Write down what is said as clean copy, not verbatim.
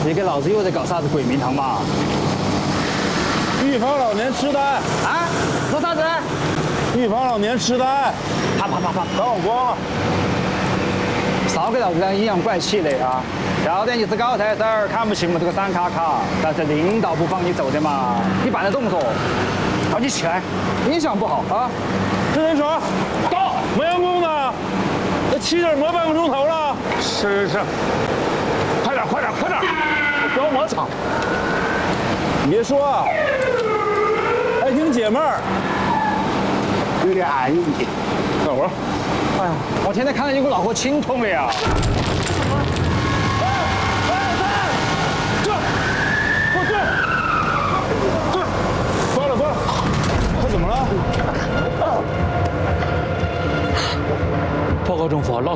你给老子又在搞啥子鬼名堂嘛？ 预防老年痴呆啊？说啥子？ 预防老年痴呆。 啪！ 把我光了。 少给老子俩阴阳怪气的啊！要得你是高材生，看不起我们这个散卡卡，但是领导不放你走的嘛，你办得动作，好你起来，影响不好啊！ 这人说到，没员工呢，那7点磨半个钟头了。 是，快点，不要磨蹭。 你别说啊，还挺解闷儿， 有点安逸。 等会儿。 哎呀，我天天看到你给我脑壳心痛了呀！ 关了，他怎么了？ 报告政府，老